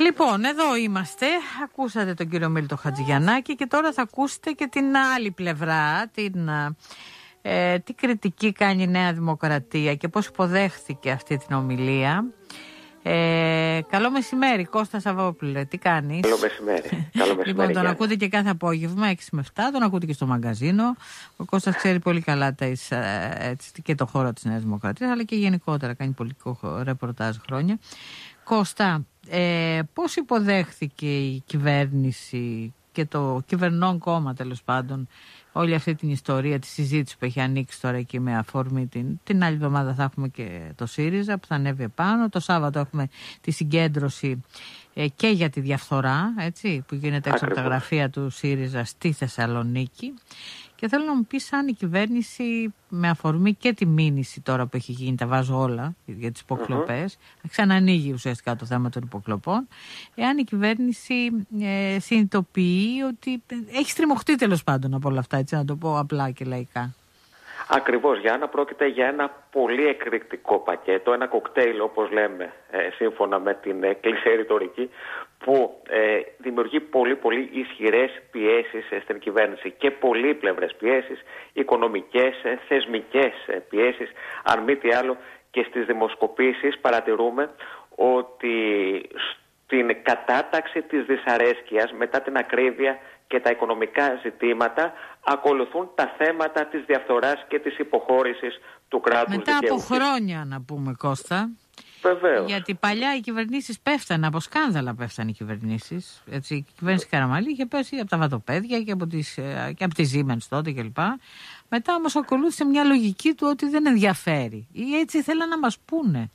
Λοιπόν, εδώ είμαστε. Ακούσατε τον κύριο Μίλτο Χατζηγιαννάκη και τώρα θα ακούσετε και την άλλη πλευρά, τι κριτική κάνει η Νέα Δημοκρατία και πώς υποδέχθηκε αυτή την ομιλία. Καλό μεσημέρι, Κώστα Σαββόπουλε, τι κάνεις? Καλό μεσημέρι. Καλό μεσημέρι. Λοιπόν, τον ακούτε και κάθε απόγευμα 6 με 7, τον ακούτε και στο μαγκαζίνο. Ο Κώστας ξέρει πολύ καλά και το χώρο της Νέας Δημοκρατίας, αλλά και γενικότερα κάνει πολιτικό ρεπορτάζ χρόνια. Κώστα, πώς υποδέχθηκε η κυβέρνηση και το κυβερνών κόμμα, τέλος πάντων, όλη αυτή την ιστορία, τη συζήτηση που έχει ανοίξει τώρα εκεί με αφορμή την άλλη εβδομάδα θα έχουμε και το ΣΥΡΙΖΑ που θα ανέβει επάνω. Το Σάββατο έχουμε τη συγκέντρωση και για τη διαφθορά, έτσι, που γίνεται έξω από τα γραφεία του ΣΥΡΙΖΑ στη Θεσσαλονίκη. Και θέλω να μου πεις αν η κυβέρνηση, με αφορμή και τη μήνυση τώρα που έχει γίνει, τα βάζω όλα για τις υποκλοπές, ξανανοίγει ουσιαστικά το θέμα των υποκλοπών, εάν η κυβέρνηση συνειδητοποιεί ότι έχει στριμωχτεί τέλος πάντων από όλα αυτά, έτσι να το πω απλά και λαϊκά. Ακριβώς, Γιάννα, πρόκειται για ένα πολύ εκρηκτικό πακέτο, ένα κοκτέιλ όπως λέμε, σύμφωνα με την κλισέ ρητορική, που δημιουργεί πολύ ισχυρές πιέσεις στην κυβέρνηση και πολύπλευρες πιέσεις, οικονομικές, θεσμικές πιέσεις. Αν μη τι άλλο, και στις δημοσκοπήσεις παρατηρούμε ότι στην κατάταξη της δυσαρέσκειας μετά την ακρίβεια και τα οικονομικά ζητήματα ακολουθούν τα θέματα της διαφθοράς και της υποχώρησης του κράτους δικαίου. Μετά από χρόνια, να πούμε, Κώστα. Βεβαίως. Γιατί παλιά οι κυβερνήσεις πέφτανε, από σκάνδαλα πέφτανε οι κυβερνήσεις. Έτσι, η κυβέρνηση Καραμανλή είχε πέσει από τα βατοπέδια και από τις Siemens τότε κλπ. Μετά όμως ακολούθησε μια λογική του ότι δεν ενδιαφέρει. Ή έτσι θέλαν να μας πούνε.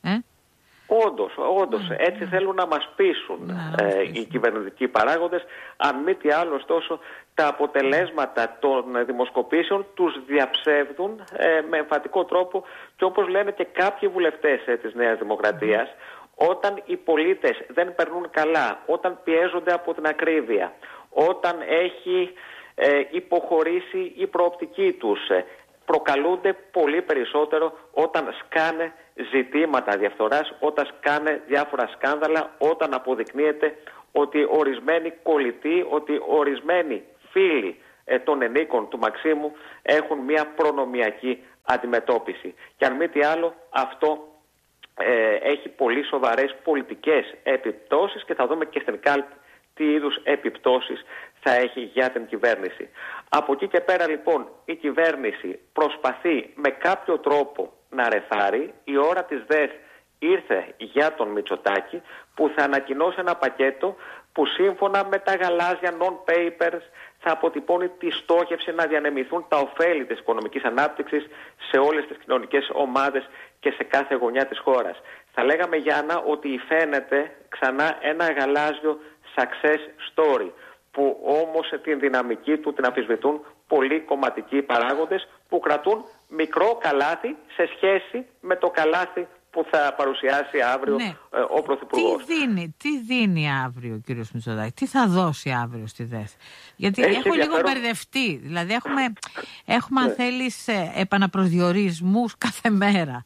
Όντως, έτσι θέλουν να μας πείσουν οι κυβερνητικοί παράγοντες. Αν μη τι άλλο, ωστόσο, τα αποτελέσματα των δημοσκοπήσεων τους διαψεύδουν με εμφατικό τρόπο και όπως λένε και κάποιοι βουλευτές της Νέας Δημοκρατίας, όταν οι πολίτες δεν περνούν καλά, όταν πιέζονται από την ακρίβεια, όταν έχει υποχωρήσει η προοπτική τους, προκαλούνται πολύ περισσότερο όταν σκάνε ζητήματα διαφθοράς, όταν σκάνε διάφορα σκάνδαλα, όταν αποδεικνύεται ότι ορισμένοι κολλητοί, ότι ορισμένοι φίλοι των ενίκων του Μαξίμου έχουν μια προνομιακή αντιμετώπιση. Και αν μη τι άλλο, αυτό έχει πολύ σοβαρές πολιτικές επιπτώσεις και θα δούμε και στην κάλπη τι είδους επιπτώσεις θα έχει για την κυβέρνηση. Από εκεί και πέρα λοιπόν η κυβέρνηση προσπαθεί με κάποιο τρόπο να ρεθάρει. Η ώρα της ΔΕΘ ήρθε για τον Μητσοτάκη, που θα ανακοινώσει ένα πακέτο που σύμφωνα με τα γαλάζια non-papers θα αποτυπώνει τη στόχευση να διανεμηθούν τα ωφέλη της οικονομικής ανάπτυξης σε όλες τις κοινωνικές ομάδες και σε κάθε γωνιά της χώρας. Θα λέγαμε, Γιάννα, ότι φαίνεται ξανά ένα γαλάζιο success story, που όμως την δυναμική του την αμφισβητούν πολλοί κομματικοί παράγοντες που κρατούν μικρό καλάθι σε σχέση με το καλάθι που θα παρουσιάσει αύριο ο Πρωθυπουργός. Τι δίνει αύριο ο κύριος Μητσοτάκης, τι θα δώσει αύριο στη ΔΕΘ? Γιατί έχω λίγο μπερδευτεί. Δηλαδή έχουμε αν θέλεις επαναπροσδιορισμούς κάθε μέρα.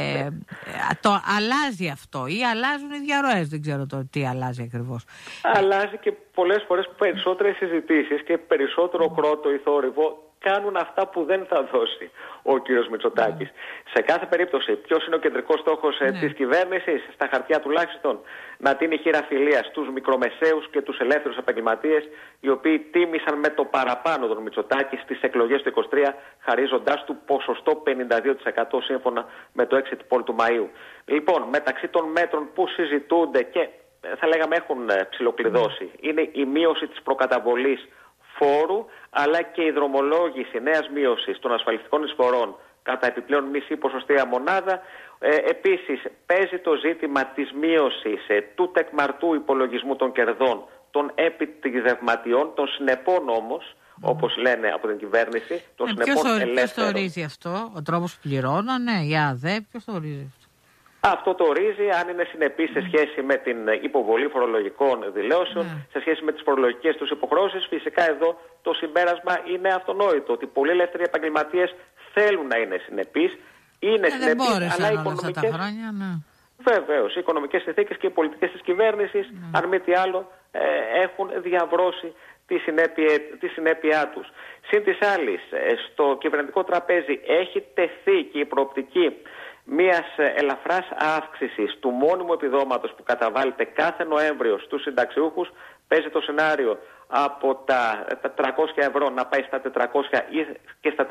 Το αλλάζει αυτό ή αλλάζουν οι διαρροές, δεν ξέρω τι αλλάζει ακριβώς. Αλλάζει και πολλές φορές περισσότερες συζητήσεις και περισσότερο κρότο ή θόρυβο κάνουν αυτά που δεν θα δώσει ο κύριος Μητσοτάκης. Σε κάθε περίπτωση, ποιος είναι ο κεντρικός στόχος της κυβέρνησης, στα χαρτιά τουλάχιστον, να τίνει χείρα φιλίας στους μικρομεσαίους και τους ελεύθερους επαγγελματίες, οι οποίοι τίμησαν με το παραπάνω τον Μητσοτάκη στις εκλογές του 2023, χαρίζοντάς του ποσοστό 52% σύμφωνα με το exit poll του Μαΐου. Λοιπόν, μεταξύ των μέτρων που συζητούνται και θα λέγαμε έχουν ψιλοκλειδώσει, είναι η μείωση της προκαταβολής φόρου, αλλά και η δρομολόγηση νέας μείωσης των ασφαλιστικών εισφορών κατά επιπλέον μισή ποσοστία μονάδα. Επίσης, παίζει το ζήτημα της μείωσης του τεκμαρτού υπολογισμού των κερδών των επιτιδευματιών, των συνεπών όμως, όπως λένε από την κυβέρνηση, των συνεπών ελεύθερων. Ποιος το ορίζει αυτό, ο τρόπος που πληρώνανε, η ΑΔΕ, ποιος το ορίζει αυτό? Αυτό το ορίζει αν είναι συνεπής σε σχέση με την υποβολή φορολογικών δηλώσεων, σε σχέση με τις φορολογικές τους υποχρεώσεις. Φυσικά εδώ το συμπέρασμα είναι αυτονόητο, ότι πολλοί ελεύθεροι επαγγελματίες θέλουν να είναι συνεπείς, είναι συνεπείς, αλλά οι οικονομικές... Βεβαίως, οι οικονομικές συνθήκες και οι πολιτικές της κυβέρνησης, αν μη τι άλλο, έχουν διαβρώσει τη συνέπειά τους. Συν της άλλης, στο κυβερνητικό τραπέζι έχει τεθεί και η προοπτική μιας ελαφράς αύξησης του μόνιμου επιδόματος που καταβάλλεται κάθε Νοέμβριο στους συνταξιούχους. Παίζει το σενάριο από τα 300 ευρώ να πάει στα 400 ή και στα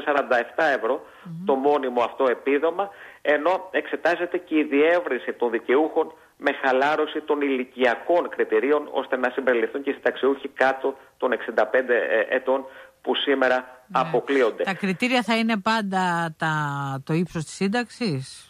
447 ευρώ το μόνιμο αυτό επίδομα, ενώ εξετάζεται και η διεύρυνση των δικαιούχων με χαλάρωση των ηλικιακών κριτηρίων, ώστε να συμπεριληφθούν και οι συνταξιούχοι κάτω των 65 ετών που σήμερα αποκλείονται. Τα κριτήρια θα είναι πάντα το ύψος της σύνταξης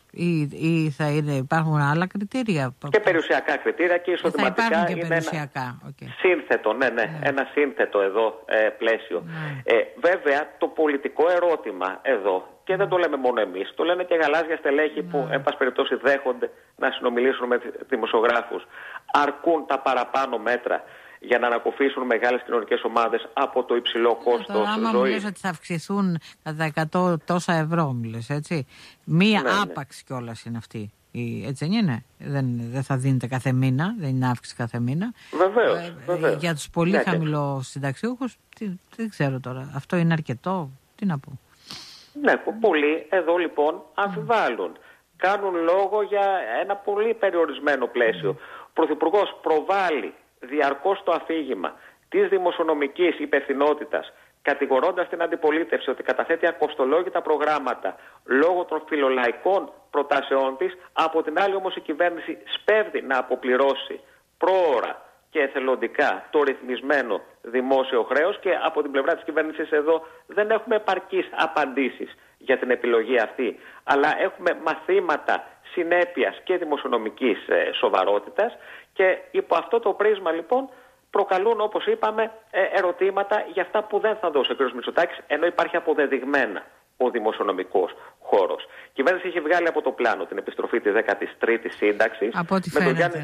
ή θα υπάρχουν άλλα κριτήρια? Και περιουσιακά κριτήρια και εισοδηματικά. Θα υπάρχουν και είναι περιουσιακά. Σύνθετο, ένα σύνθετο εδώ πλαίσιο. Βέβαια, το πολιτικό ερώτημα εδώ, και δεν το λέμε μόνο εμείς, το λένε και γαλάζια στελέχη που, εν πάση περιπτώσει, δέχονται να συνομιλήσουν με δημοσιογράφους. Αρκούν τα παραπάνω μέτρα για να ανακουφίσουν μεγάλες κοινωνικές ομάδες από το υψηλό κόστος ζωής? Άμα μου λες ότι θα αυξηθούν κατά 100 τόσα ευρώ, μου λες, έτσι. Μία άπαξ κιόλας είναι αυτή. Έτσι δεν είναι? Δεν θα δίνεται κάθε μήνα, δεν είναι αύξηση κάθε μήνα. Βεβαίως. Για τους πολύ χαμηλοσυνταξιούχους, δεν ξέρω τώρα. Αυτό είναι αρκετό? Τι να πω. Ναι, πολλοί εδώ λοιπόν αμφιβάλλουν. Κάνουν λόγο για ένα πολύ περιορισμένο πλαίσιο. Ο Πρωθυπουργός προβάλλει διαρκώς το αφήγημα της δημοσιονομικής υπευθυνότητας, κατηγορώντας την αντιπολίτευση ότι καταθέτει ακοστολόγητα προγράμματα λόγω των φιλολαϊκών προτάσεών της. Από την άλλη όμως η κυβέρνηση σπέβδει να αποπληρώσει πρόωρα και εθελοντικά το ρυθμισμένο δημόσιο χρέος, και από την πλευρά της κυβέρνησης εδώ δεν έχουμε επαρκείς απαντήσεις για την επιλογή αυτή, αλλά έχουμε μαθήματα συνέπειας και δημοσιονομικής σοβαρότητας, και υπό αυτό το πρίσμα λοιπόν προκαλούν, όπως είπαμε, ερωτήματα για αυτά που δεν θα δώσει ο κ. Μητσοτάκης, ενώ υπάρχει αποδεδειγμένα ο δημοσιονομικός χώρος. Η κυβέρνηση έχει βγάλει από το πλάνο την επιστροφή της 13ης σύνταξης. Από ό,τι φαίνεται,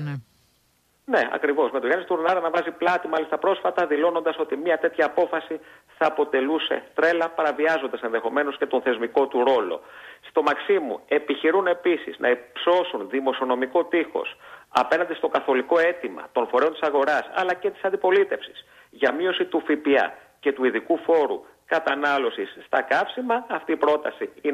Ναι, ακριβώς. Με τον Γιάννη Στουρνάρα να βάζει πλάτη, μάλιστα πρόσφατα, δηλώνοντας ότι μια τέτοια απόφαση θα αποτελούσε τρέλα, παραβιάζοντας ενδεχομένως και τον θεσμικό του ρόλο. Στο Μαξίμου επιχειρούν επίσης να υψώσουν δημοσιονομικό τείχος απέναντι στο καθολικό αίτημα των φορέων της αγοράς, αλλά και της αντιπολίτευσης, για μείωση του ΦΠΑ και του ειδικού φόρου κατανάλωσης στα καύσιμα. Αυτή η πρόταση είναι